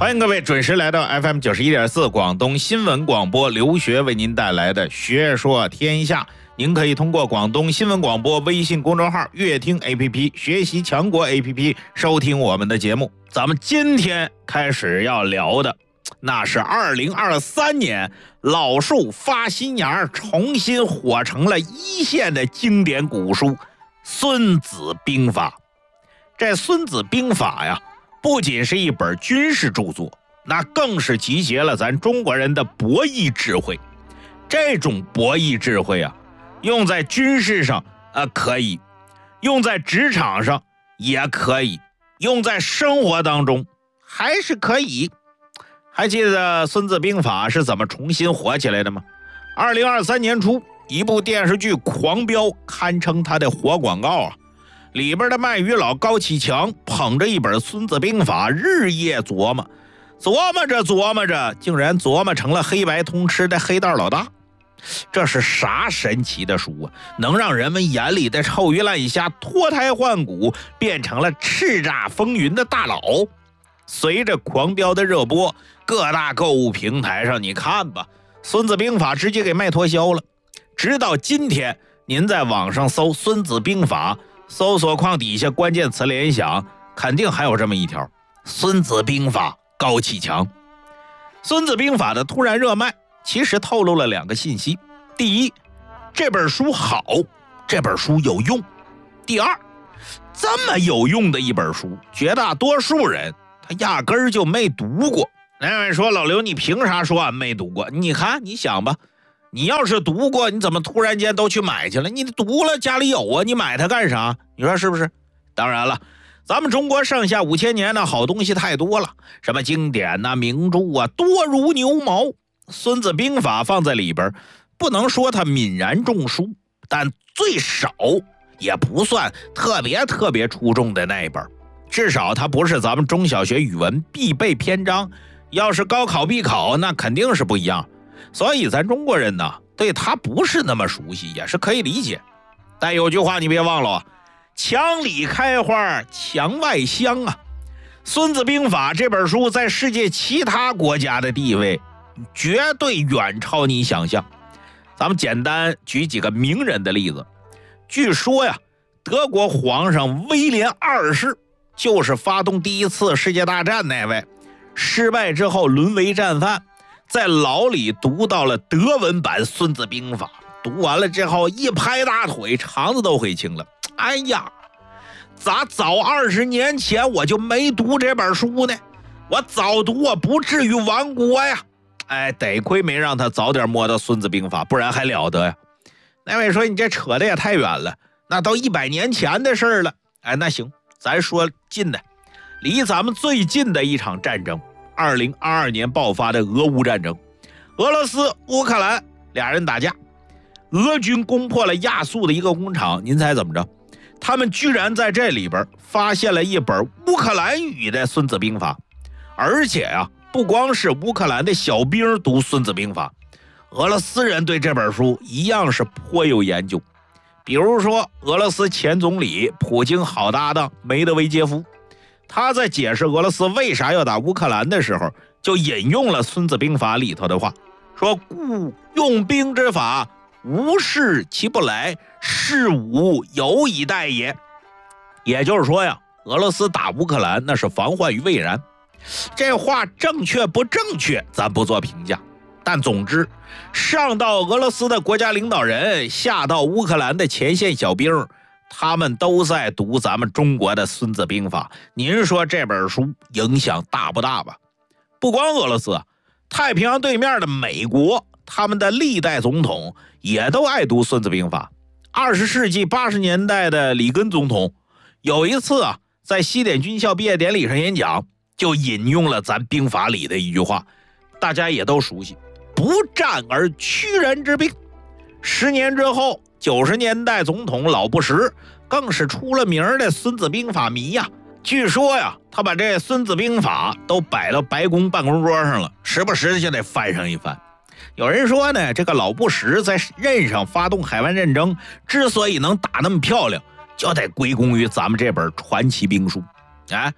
欢迎各位准时来到 FM 91.4广东新闻广播，刘学为您带来的学说天下。您可以通过广东新闻广播微信公众号、乐听 APP、学习强国 APP 收听我们的节目。咱们今天开始要聊的，那是2023年老树发新芽，重新火成了一线的经典古书《孙子兵法》。这《孙子兵法》呀，不仅是一本军事著作，那更是集结了咱中国人的博弈智慧。这种博弈智慧啊，用在军事上可以，用在职场上也可以，用在生活当中还是可以。还记得《孙子兵法》是怎么重新火起来的吗？2023年初，一部电视剧《狂飙》堪称它的活广告啊。里边的卖鱼佬高启强捧着一本《孙子兵法》，日夜琢磨着，竟然琢磨成了黑白通吃的黑道老大。这是啥神奇的书啊，能让人们眼里的臭鱼烂虾脱胎换骨，变成了叱咤风云的大佬。随着《狂飙》的热播，各大购物平台上你看吧，《孙子兵法》直接给卖脱销了。直到今天，您在网上搜《孙子兵法》，搜索框底下关键词联想，肯定还有这么一条：孙子兵法高启强。孙子兵法的突然热卖，其实透露了两个信息：第一，这本书好，这本书有用；第二，这么有用的一本书，绝大多数人他压根儿就没读过。那位说，老刘，你凭啥说俺没读过？你看，你想吧，你要是读过，你怎么突然间都去买去了？你读了家里有啊，你买它干啥？你说是不是？当然了，咱们中国上下5000年的好东西太多了，什么经典啊、名著啊，多如牛毛。孙子兵法放在里边，不能说它泯然众书，但最少也不算特别出众的那一本，至少它不是咱们中小学语文必备篇章，要是高考必考，那肯定是不一样。所以咱中国人呢，对它不是那么熟悉，也是可以理解。但有句话你别忘了啊，墙里开花墙外香啊。孙子兵法这本书在世界其他国家的地位绝对远超你想象。咱们简单举几个名人的例子。据说呀，德国皇上威廉2世就是发动第一次世界大战那位，失败之后沦为战犯，在牢里读到了德文版孙子兵法，读完了之后一拍大腿，肠子都悔青了。哎呀，咋早20年前我就没读这本书呢？我早读我不至于亡国呀。哎，得亏没让他早点摸到孙子兵法，不然还了得呀。那位说，你这扯的也太远了，那都100年前的事了。哎，那行，咱说近的，离咱们最近的一场战争，2022年爆发的俄乌战争。俄罗斯乌克兰俩人打架，俄军攻破了亚速的一个工厂，您猜怎么着？他们居然在这里边发现了一本乌克兰语的孙子兵法。而且啊，不光是乌克兰的小兵读孙子兵法，俄罗斯人对这本书一样是颇有研究。比如说俄罗斯前总理普京好搭档梅德韦杰夫，他在解释俄罗斯为啥要打乌克兰的时候，就引用了孙子兵法里头的话，说故用兵之法，无事其不来，是吾有以待也。也就是说呀，俄罗斯打乌克兰那是防患于未然。这话正确不正确咱不做评价，但总之，上到俄罗斯的国家领导人，下到乌克兰的前线小兵，他们都在读咱们中国的孙子兵法。您说这本书影响大不大吧？不光俄罗斯，太平洋对面的美国，他们的历代总统也都爱读孙子兵法。20世纪80年代的里根总统有一次啊，在西点军校毕业典礼上演讲，就引用了咱兵法里的一句话，大家也都熟悉，不战而屈人之兵。10年之后，90年代总统老布什更是出了名的孙子兵法迷呀。据说呀，他把这孙子兵法都摆到白宫办公桌上了，时不时就得翻上一翻。有人说呢，这个老布什在任上发动海湾战争之所以能打那么漂亮，就得归功于咱们这本传奇兵书。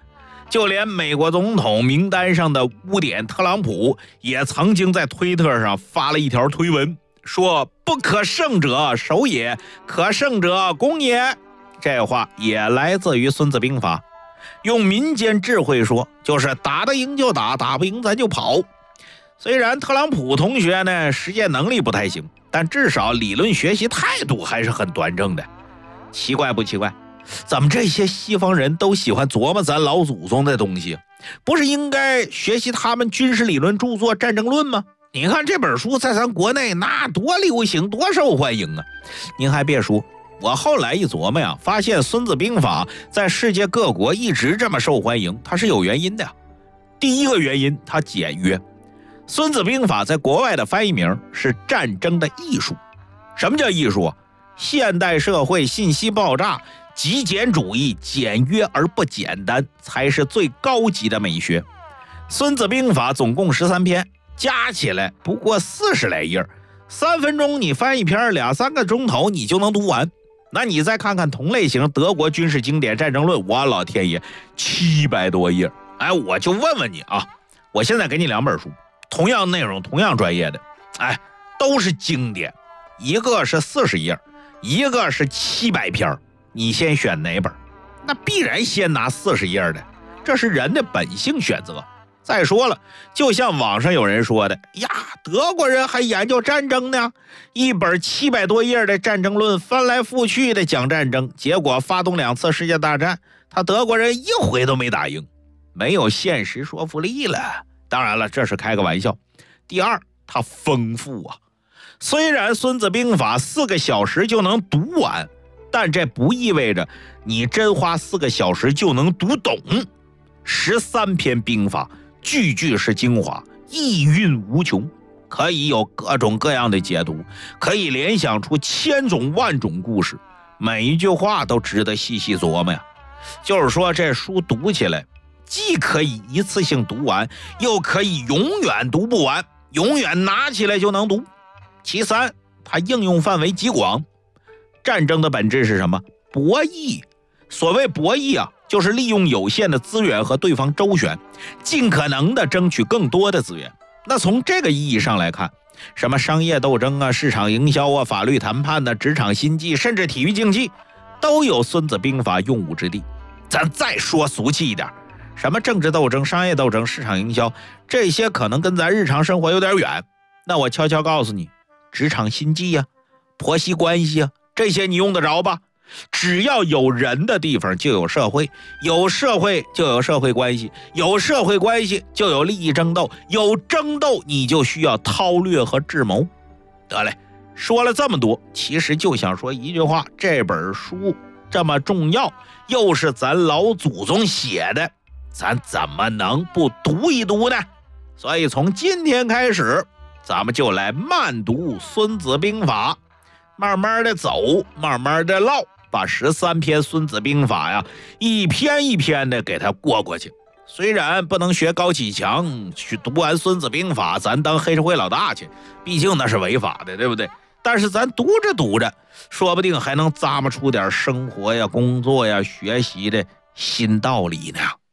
就连美国总统名单上的污点特朗普也曾经在推特上发了一条推文，说不可胜者守也，可胜者攻也。这话也来自于孙子兵法，用民间智慧说，就是打得赢就打，打不赢咱就跑。虽然特朗普同学呢实践能力不太行，但至少理论学习态度还是很端正的。奇怪不奇怪？怎么这些西方人都喜欢琢磨咱老祖宗的东西？不是应该学习他们军事理论著作《战争论》吗？你看这本书在咱国内那多流行，多受欢迎啊！您还别说，我后来一琢磨呀，发现《孙子兵法》在世界各国一直这么受欢迎，它是有原因的。第一个原因，它简约。《孙子兵法》在国外的翻译名是战争的艺术。什么叫艺术啊？现代社会信息爆炸，极简主义，简约而不简单，才是最高级的美学。《孙子兵法》总共13篇，加起来不过40来页，3分钟你翻一篇，2-3个钟头你就能读完。那你再看看同类型德国军事经典《战争论》，我老天爷，700多页。哎，我就问问你啊，我现在给你2本书，同样内容，同样专业的，哎，都是经典，一个是40页，一个是700篇，你先选哪本？那必然先拿40页的，这是人的本性选择。再说了，就像网上有人说的呀，德国人还研究战争呢，一本700多页的《战争论》翻来覆去的讲战争，结果发动2次世界大战，他德国人一回都没打赢，没有现实说服力了。当然了，这是开个玩笑。第二，它丰富啊。虽然《孙子兵法》4个小时就能读完，但这不意味着你真花4个小时就能读懂。13篇兵法，句句是精华，意蕴无穷，可以有各种各样的解读，可以联想出千种万种故事，每一句话都值得细细琢磨呀。就是说，这书读起来既可以一次性读完，又可以永远读不完，永远拿起来就能读。其三，它应用范围极广。战争的本质是什么？博弈。所谓博弈啊，就是利用有限的资源和对方周旋，尽可能的争取更多的资源。那从这个意义上来看，什么商业斗争啊、市场营销啊、法律谈判啊、职场心计，甚至体育竞技，都有孙子兵法用武之地。咱再说俗气一点，什么政治斗争、商业斗争、市场营销，这些可能跟咱日常生活有点远。那我悄悄告诉你，职场心计啊、婆媳关系啊，这些你用得着吧？只要有人的地方就有社会，有社会就有社会关系，有社会关系就有利益争斗，有争斗你就需要韬略和智谋。得嘞，说了这么多，其实就想说一句话，这本书这么重要，又是咱老祖宗写的，咱怎么能不读一读呢？所以从今天开始，咱们就来慢读《孙子兵法》，慢慢的走，慢慢的唠，把13篇《孙子兵法》呀，一篇一篇的给它过过去。虽然不能学高启强去读完《孙子兵法》，咱当黑社会老大去，毕竟那是违法的，对不对？但是咱读着读着，说不定还能咂摸出点生活呀、工作呀、学习的新道理呢。